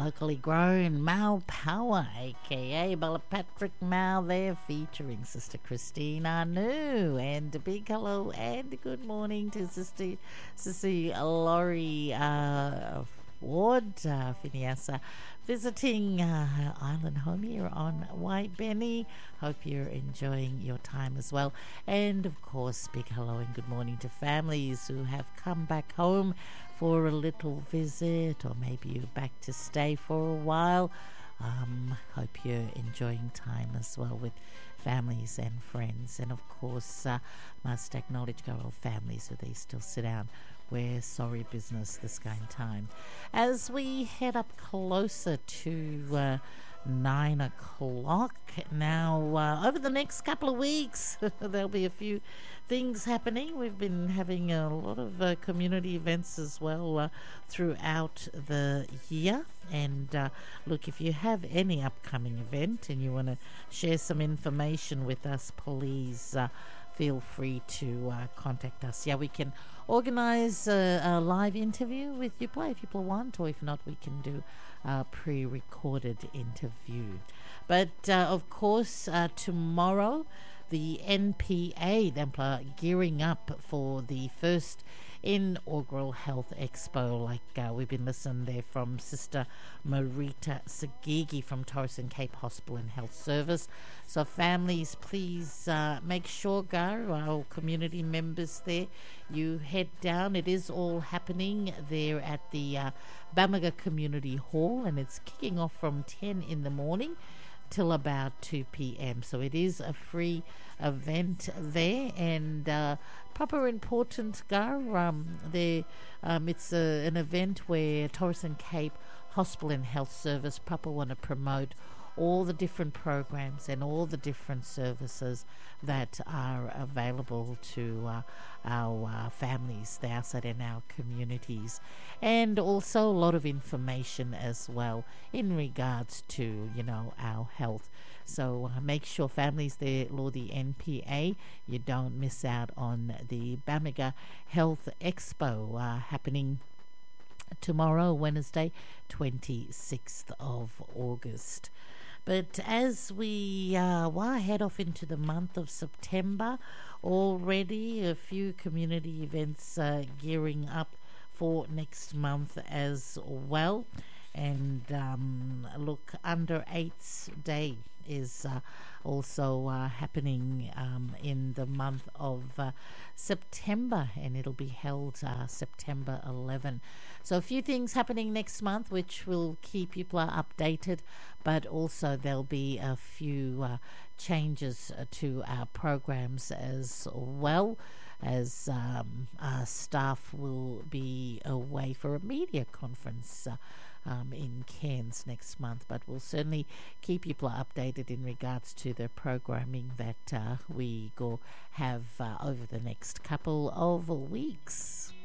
locally grown Mao Power, aka Bella Patrick Mao, there featuring Sister Christine Anu. And a big hello and a good morning to Sissy Laurie Ward, Phineasa, visiting her island home here on White Benny. Hope you're enjoying your time as well. And of course, big hello and good morning to families who have come back home for a little visit, or maybe you're back to stay for a while. Hope you're enjoying time as well with families and friends. And of course, must acknowledge our old families who they still sit down. We're sorry business this kind of time. As we head up closer to 9 o'clock now, over the next couple of weeks, there'll be a few things happening. We've been having a lot of community events as well throughout the year. And look, if you have any upcoming event and you want to share some information with us, please feel free to contact us. Yeah, we can organize a live interview with you if you want, or if not, we can do a pre-recorded interview. But of course, tomorrow, the NPA, they're gearing up for the first inaugural Health Expo, like we've been listening there from Sister Marita Sagigi from Torres and Cape Hospital and Health Service. So families, please make sure, our community members there, you head down. It is all happening there at the Bamaga Community Hall, and it's kicking off from 10 in the morning till about 2 p.m. So it is a free event there, and proper important, there it's an event where Torres and Cape Hospital and Health Service proper want to promote all the different programs and all the different services that are available to our families there outside in our communities, and also a lot of information as well in regards to our health. So make sure families there, Lordy NPA, you don't miss out on the Bamaga Health Expo happening tomorrow, Wednesday, 26th of August. But as we head off into the month of September, already a few community events gearing up for next month as well. And look, Under 8's Day is also happening in the month of September, and it'll be held September 11. So a few things happening next month which will keep people updated, but also there'll be a few changes to our programs as well, as our staff will be away for a media conference in Cairns next month, but we'll certainly keep people updated in regards to the programming that we go have over the next couple of weeks.